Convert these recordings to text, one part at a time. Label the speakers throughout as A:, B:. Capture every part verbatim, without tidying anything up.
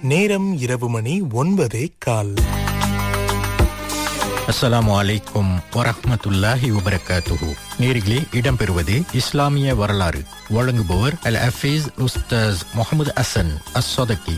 A: நேரம் இரவு மணி ஒன்பதே கால்.
B: அஸ்ஸலாமு அலைக்கும் வரஹ்மத்துல்லாஹி வபரகாத்துஹு. நேரிலே இடம்பெறுவது இஸ்லாமிய வரலாறு. வழங்குபவர் அல் ஹஃபீஸ் உஸ்தாஸ் முஹம்மது ஹசன் அஸ்-ஸதகி.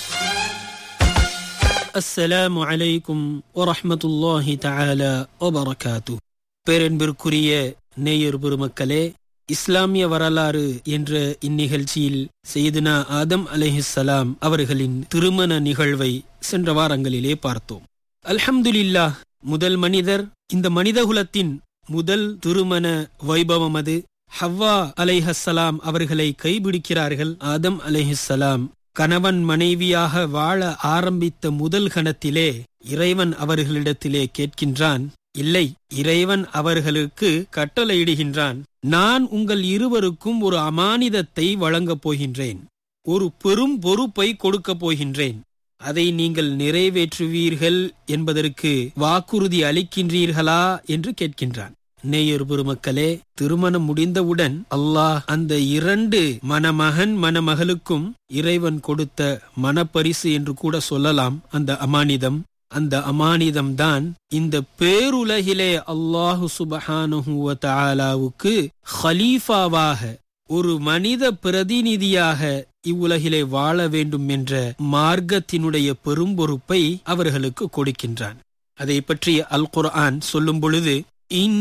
C: அஸ்ஸலாமு அலைக்கும் வரஹ்மத்துல்லாஹி தஆலா வபரகாத்துஹு. பேரன்பிற்குரிய நேயர் பெருமக்களே, இஸ்லாமிய வரலாறு என்ற இந்நிகழ்ச்சியில் சையதுனா ஆதம் அலைஹிஸ்ஸலாம் அவர்களின் திருமண நிகழ்வை சென்ற வாரங்களிலே பார்த்தோம். அல்ஹம்துலில்லாஹ், முதல் மனிதர், இந்த மனிதகுலத்தின் முதல் திருமண வைபவம் அது. ஹவ்வா அலைஹிஸ்ஸலாம் அவர்களை கைபிடிக்கிறார்கள். ஆதம் அலைஹிஸ்ஸலாம் கணவன் மனைவியாக வாழ ஆரம்பித்த முதல் கணத்திலே இறைவன் அவர்களிடத்திலே கேட்கின்றான். இல்லை, இறைவன் அவர்களுக்கு கட்டளையிடுகின்றான், நான் உங்கள் இருவருக்கும் ஒரு அமானிதத்தை வழங்கப் போகின்றேன், ஒரு பெரும் பொறுப்பை கொடுக்கப் போகின்றேன், அதை நீங்கள் நிறைவேற்றுவீர்கள் என்பதற்கு வாக்குறுதி அளிக்கின்றீர்களா என்று கேட்கின்றான். நேயர் பெருமக்களே, திருமணம் முடிந்தவுடன் அல்லாஹ் அந்த இரண்டு மணமகன் மணமகளுக்கும் இறைவன் கொடுத்த மனப்பரிசு என்று கூட சொல்லலாம் அந்த அமானிதம். அந்த அமானிதம்தான் இந்த பேருலகிலே அல்லாஹு சுப்ஹானஹு வ தஆலாவுக்கு ஹலீஃபாவாக, ஒரு மனித பிரதிநிதியாக இவ்வுலகிலே வாழ வேண்டும் என்ற மார்க்கத்தினுடைய பெரும் பொறுப்பை அவர்களுக்கு கொடுக்கின்றான். அதை பற்றி அல் குர்ஆன் சொல்லும் பொழுது,